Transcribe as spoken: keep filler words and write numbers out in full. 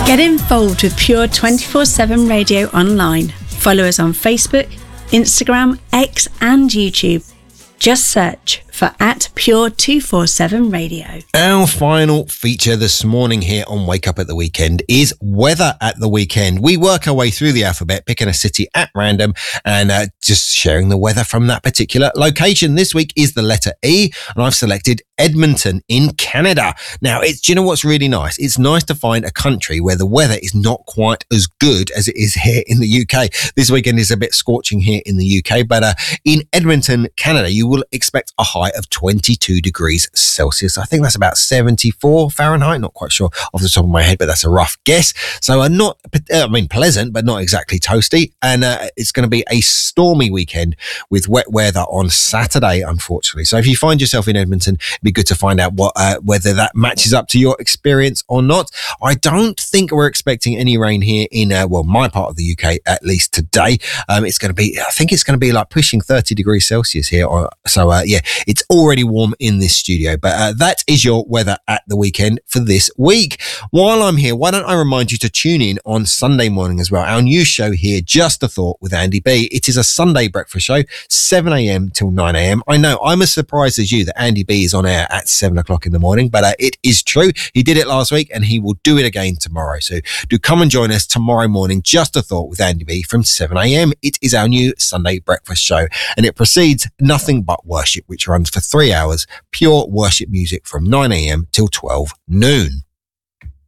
Get involved with Pure twenty-four seven Radio online. Follow us on Facebook, Instagram, X and YouTube. Just search for at Pure two forty-seven Radio. Our final feature this morning here on Wake Up at the Weekend is weather at the weekend. We work our way through the alphabet, picking a city at random and uh, just sharing the weather from that particular location. This week is the letter E, and I've selected Edmonton in Canada. Now, it's, do you know what's really nice? It's nice to find a country where the weather is not quite as good as it is here in the U K. This weekend is a bit scorching here in the U K, but uh, in Edmonton, Canada, you will expect a high of twenty-two degrees Celsius. I think that's about seventy-four Fahrenheit. Not quite sure off the top of my head, but that's a rough guess. So uh, not, I mean, pleasant, but not exactly toasty. And uh, it's going to be a stormy weekend with wet weather on Saturday, unfortunately. So if you find yourself in Edmonton, it'd be good to find out what uh, whether that matches up to your experience or not. I don't think we're expecting any rain here in, uh, well, my part of the U K, at least today. Um, it's going to be, I think it's going to be like pushing thirty degrees Celsius here. So uh, yeah, it's already warm in this studio. But uh, that is your weather at the weekend for this week. While I'm here, why don't I remind you to tune in on Sunday morning as well. Our new show here, Just a Thought with Andy B. It is a Sunday breakfast show, seven a.m. till nine a.m. I know I'm as surprised as you that Andy B is on air at seven o'clock in the morning, but uh, it is true. He did it last week and he will do it again tomorrow. So do come and join us tomorrow morning, Just a Thought with Andy B from seven a.m. It is our new Sunday breakfast show, and it precedes Nothing But Worship, which runs for three hours, pure worship music from nine a.m. till twelve noon.